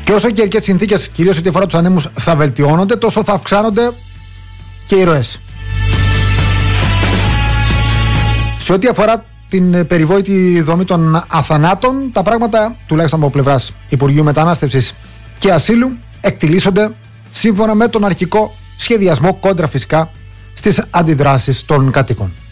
Και όσο οι καιρικές συνθήκες, κυρίως ό,τι αφορά τους ανέμους, θα βελτιώνονται, τόσο θα αυξάνονται και οι ροές. Σε ό,τι αφορά την περιβόητη δομή των αθανάτων, τα πράγματα, τουλάχιστον από πλευράς Υπουργείου Μετανάστευσης και Ασύλου, εκτιλήσονται σύμφωνα με τον αρχικό σχεδιασμό, κόντρα φυσικά στις αντιδράσεις των κατοίκων.